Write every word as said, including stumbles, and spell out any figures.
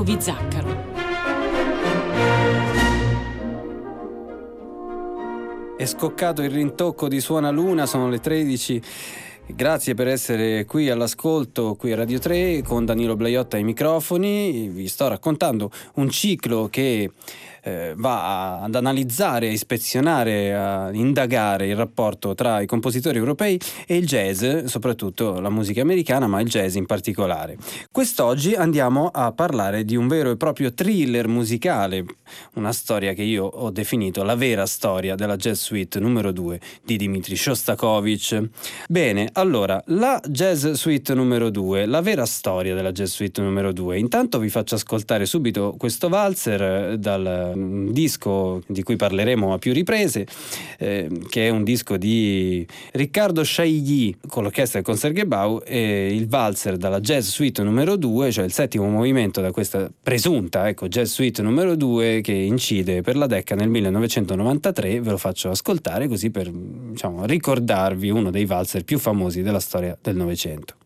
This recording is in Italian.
Novi Zaccaro. È scoccato il rintocco di Suona Luna, sono le tredici. Grazie per essere qui all'ascolto, qui a Radio tre, con Danilo Blaiotta ai microfoni. Vi sto raccontando un ciclo che eh, va a, ad analizzare, a ispezionare, a indagare il rapporto tra i compositori europei e il jazz, soprattutto la musica americana, ma il jazz in particolare. Quest'oggi andiamo a parlare di un vero e proprio thriller musicale, una storia che io ho definito la vera storia della Jazz Suite numero due di Dmitri Shostakovich. Bene, allora, la Jazz Suite numero due, la vera storia della Jazz Suite numero due. Intanto vi faccio ascoltare subito questo valzer dal um, disco di cui parleremo a più riprese, eh, che è un disco di Riccardo Chailly con l'orchestra del Concertgebouw, e il valzer dalla Jazz Suite numero due, cioè il settimo movimento da questa presunta, ecco, Jazz Suite numero due, che incide per la Decca nel millenovecentonovantatré. Ve lo faccio ascoltare così per, diciamo, ricordarvi uno dei valzer più famosi della storia del Novecento.